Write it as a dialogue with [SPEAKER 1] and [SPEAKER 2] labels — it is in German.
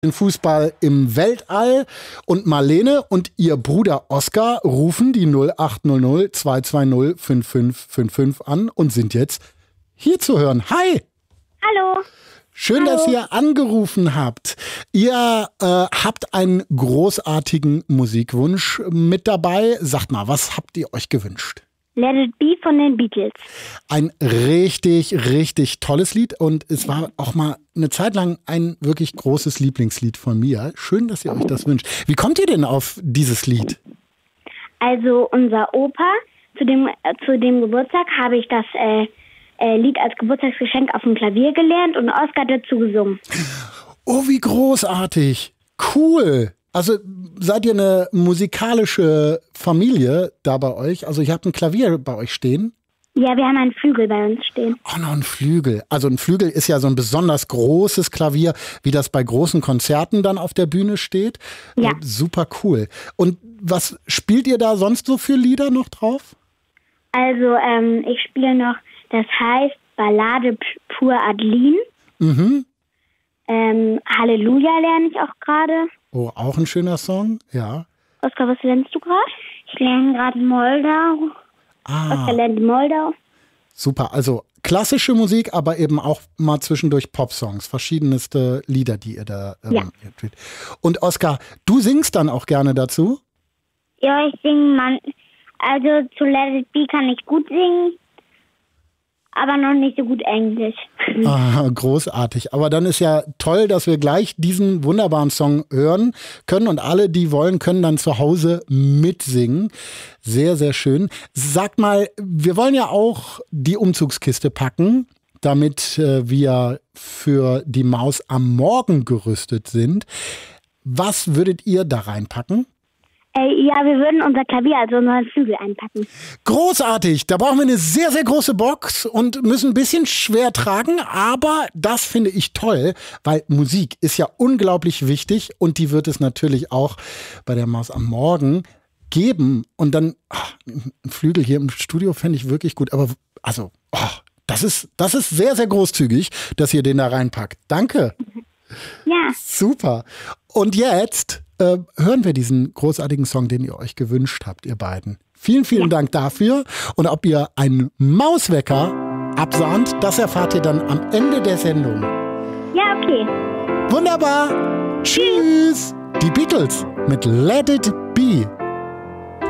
[SPEAKER 1] den Fußball im Weltall und Marlene und ihr Bruder Oskar rufen die 0800 220 5555 an und sind jetzt hier zu hören. Hi!
[SPEAKER 2] Hallo!
[SPEAKER 1] Schön, dass ihr angerufen habt. Ihr habt einen großartigen Musikwunsch mit dabei. Sagt mal, was habt ihr euch gewünscht?
[SPEAKER 2] Let It Be von den Beatles.
[SPEAKER 1] Ein richtig, richtig tolles Lied und es war auch mal eine Zeit lang ein wirklich großes Lieblingslied von mir. Schön, dass ihr euch das wünscht. Wie kommt ihr denn auf dieses Lied?
[SPEAKER 2] Also unser Opa, zu dem Geburtstag habe ich das Lied als Geburtstagsgeschenk auf dem Klavier gelernt und Oskar hat dazu gesungen.
[SPEAKER 1] Oh, wie großartig. Cool. Also seid ihr eine musikalische Familie da bei euch? Also ihr habt ein Klavier bei euch stehen?
[SPEAKER 2] Ja, wir haben einen Flügel bei uns stehen.
[SPEAKER 1] Oh, noch ein Flügel. Also ein Flügel ist ja so ein besonders großes Klavier, wie das bei großen Konzerten dann auf der Bühne steht.
[SPEAKER 2] Ja.
[SPEAKER 1] Super cool. Und was spielt ihr da sonst so für Lieder noch drauf?
[SPEAKER 2] Also ich spiele noch, das heißt Ballade pur Adeline.
[SPEAKER 1] Mhm.
[SPEAKER 2] Halleluja lerne ich auch gerade.
[SPEAKER 1] Oh, auch ein schöner Song, ja.
[SPEAKER 2] Oskar, was lernst du gerade? Ich lerne gerade Moldau. Oskar lernt Moldau.
[SPEAKER 1] Super, also klassische Musik, aber eben auch mal zwischendurch Popsongs, verschiedenste Lieder, die ihr da tut. Und Oskar, du singst dann auch gerne dazu?
[SPEAKER 2] Ja, ich singe also zu Let It Be kann ich gut singen, aber noch nicht so gut Englisch.
[SPEAKER 1] Ah, großartig. Aber dann ist ja toll, dass wir gleich diesen wunderbaren Song hören können und alle, die wollen, können dann zu Hause mitsingen. Sehr, sehr schön. Sag mal, wir wollen ja auch die Umzugskiste packen, damit wir für die Maus am Morgen gerüstet sind. Was würdet ihr da reinpacken?
[SPEAKER 2] Ja, wir würden unser Klavier, also unseren Flügel einpacken.
[SPEAKER 1] Großartig. Da brauchen wir eine sehr, sehr große Box und müssen ein bisschen schwer tragen. Aber das finde ich toll, weil Musik ist ja unglaublich wichtig und die wird es natürlich auch bei der Maus am Morgen geben. Und dann, ein Flügel hier im Studio fände ich wirklich gut. Aber also, das ist sehr, sehr großzügig, dass ihr den da reinpackt. Danke.
[SPEAKER 2] Ja.
[SPEAKER 1] Super. Und jetzt hören wir diesen großartigen Song, den ihr euch gewünscht habt, ihr beiden. Vielen, vielen Dank dafür. Und ob ihr einen Mauswecker absahnt, das erfahrt ihr dann am Ende der Sendung.
[SPEAKER 2] Ja, okay.
[SPEAKER 1] Wunderbar. Tschüss. Die Beatles mit Let It Be.